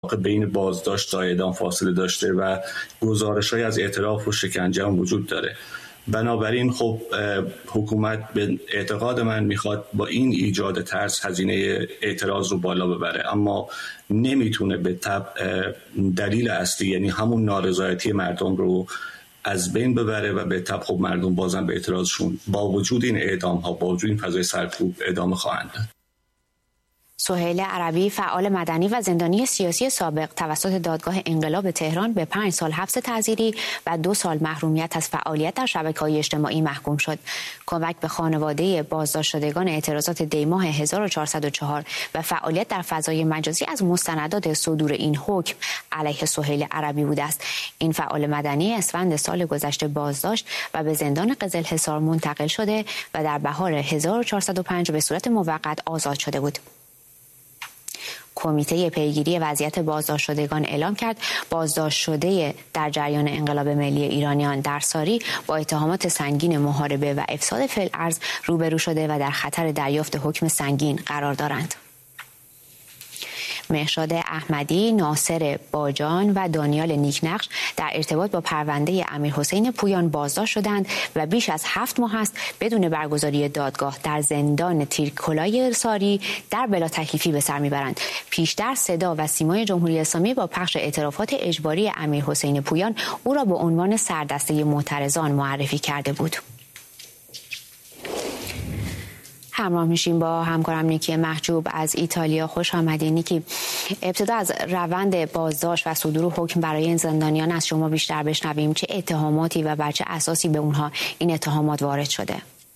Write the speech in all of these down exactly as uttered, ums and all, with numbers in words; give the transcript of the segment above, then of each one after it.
بین بازداشت تا اعدام فاصله داشته و گزارش‌های از اعتراف و شکنجه هم وجود داره. بنابراین خب حکومت به اعتقاد من میخواد با این ایجاد ترس هزینه اعتراض رو بالا ببره، اما نمیتونه به تبع دلیل اصلی یعنی همون نارضایتی مردم رو از بین ببره و به تبع خب مردم بازم به اعتراضشون با وجود این اعدام ها با وجود این فضای سرکوب ادامه خواهند داد. سهیل عربی، فعال مدنی و زندانی سیاسی سابق، توسط دادگاه انقلاب تهران به پنج سال حبس تعزیری و دو سال محرومیت از فعالیت در شبکه‌های اجتماعی محکوم شد. کمک به خانواده بازداشت شدگان اعتراضات دیماه هزار و چهارصد و چهار و فعالیت در فضای مجازی از مستندات صدور این حکم علیه سهیل عربی بوده است. این فعال مدنی اسفند سال گذشته بازداشت و به زندان قزلحصار منتقل شده و در بهار هزار و چهارصد و پنج به صورت موقت آزاد شده بود. کمیته پیگیری وضعیت بازداشت شدگان اعلام کرد بازداشت شده در جریان انقلاب ملی ایرانیان در ساری با اتهامات سنگین محاربه و افساد فی‌الارض روبرو شده و در خطر دریافت حکم سنگین قرار دارند. مهرشاد احمدی، ناصر باجان و دانیال نیکنقش در ارتباط با پرونده امیرحسین پویان بازداشت شدند و بیش از هفت ماه است بدون برگزاری دادگاه در زندان تیرکلای ساری در بلا تکلیفی به سر میبرند. پیشتر صدا و سیمای جمهوری اسلامی با پخش اعترافات اجباری امیرحسین پویان او را به عنوان سردسته معترضان معرفی کرده بود. همراه میشیم با همکارم نیکی محجوب از ایتالیا. خوش آمدید نیکی. ابتدا از روند بازداشت و صدور حکم برای این زندانیان از شما بیشتر بشنویم. چه اتهاماتی و بر چه اساسی به اونها این اتهامات وارد شده؟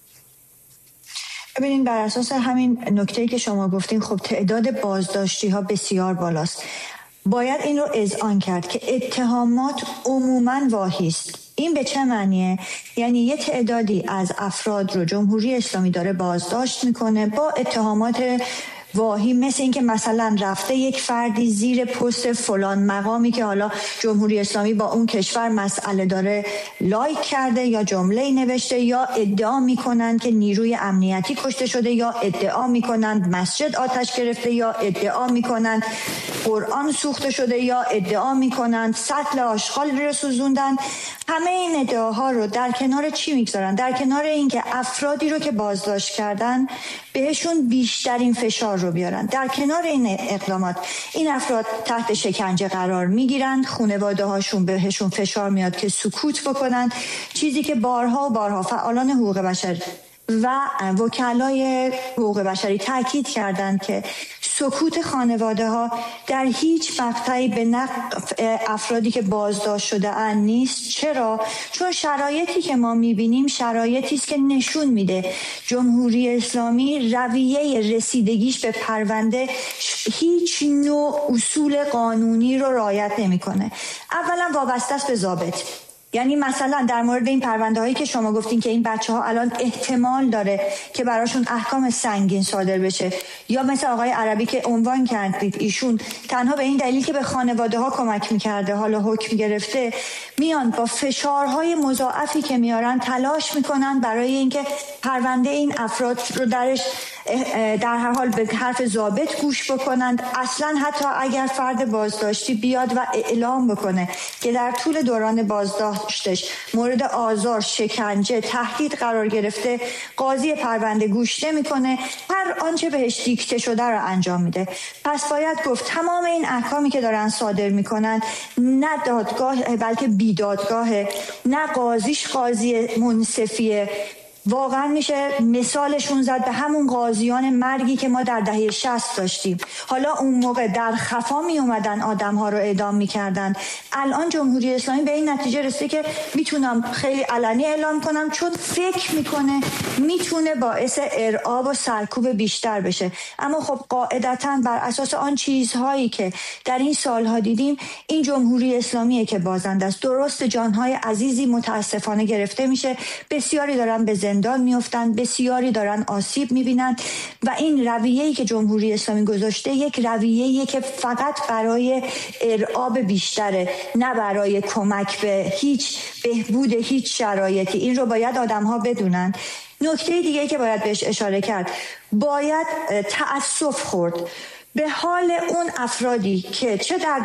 ببینید، بر اساس همین نکته‌ای که شما گفتین خب تعداد بازداشتی ها بسیار بالاست. باید این رو اذعان کرد که اتهامات عموماً واهی است. این به چه معنیه؟ یعنی یه تعدادی از افراد رو جمهوری اسلامی داره بازداشت میکنه با اتهامات واهی، مثل اینکه مثلا رفته یک فردی زیر پست فلان مقامی که حالا جمهوری اسلامی با اون کشور مسئله داره لایک کرده یا جمله‌ای نوشته، یا ادعا میکنن که نیروی امنیتی کشته شده، یا ادعا میکنن مسجد آتش گرفته، یا ادعا میکنن قرآن سوخته شده، یا ادعا میکنن سطل آشغال رو سوزوندن. همه این ادعاها رو در کنار چی میگذارن؟ در کنار اینکه افرادی رو که بازداشت کردن بهشون بیشترین فشار رو بیارن. در کنار این اقدامات این افراد تحت شکنجه قرار میگیرن، خانواده هاشون بهشون فشار میاد که سکوت بکنن، چیزی که بارها و بارها فعالان حقوق بشر و وکلای حقوق بشری تاکید کردند که سکوت خانواده ها در هیچ مقطعی به نفع افرادی که بازداشت شده اند نیست. چرا؟ چون شرایطی که ما میبینیم شرایطی است که نشون میده جمهوری اسلامی رویه رسیدگیش به پرونده هیچ نوع اصول قانونی رو رعایت نمیکنه. اولا وابسته است به ضابط. یعنی مثلا در مورد این پرونده هایی که شما گفتین که این بچه ها الان احتمال داره که براشون احکام سنگین صادر بشه، یا مثل آقای عربی که عنوان کردید ایشون تنها به این دلیل که به خانواده ها کمک میکرده حالا حکم گرفته، میان با فشارهای مضاعفی که میارن تلاش میکنن برای اینکه پرونده این افراد رو درش در هر حال به حرف ضابط گوش بکنند. اصلا حتی اگر فرد بازداشتی بیاد و اعلام بکنه که در طول دوران بازداشتش مورد آزار، شکنجه، تهدید قرار گرفته، قاضی پرونده گوش نمیکنه، هر آنچه بهش دیکته شده رو انجام میده. پس باید گفت تمام این احکامی که دارن صادر میکنن نه دادگاه بلکه بیدادگاهه، نه قاضیش قاضی منصفیه. واقعا میشه مثالشون زد به همون قاضیان مرگی که ما در دهه شصت داشتیم. حالا اون موقع در خفا می اومدن آدم ها رو اعدام میکردن. الان جمهوری اسلامی به این نتیجه رسیده که میتونم خیلی علنی اعلام کنم، چون فکر میکنه میتونه باعث ارعاب و سرکوب بیشتر بشه. اما خب قاعدتاً بر اساس آن چیزهایی که در این سالها دیدیم، این جمهوری اسلامیه که بازنده است. درست جانهای عزیزی متاسفانه گرفته میشه، بسیاری دارن به زندان میافتن، بسیاری دارن آسیب میبینن و این رویه‌ای که جمهوری اسلامی گذاشته یک رویه‌ایه که فقط برای ارعاب بیشتره، نه برای کمک به هیچ بهبود هیچ شرایطی. این رو باید آدم‌ها بدونن. نکته دیگه که باید بهش اشاره کرد، باید تأسف خورد به حال اون افرادی که چه در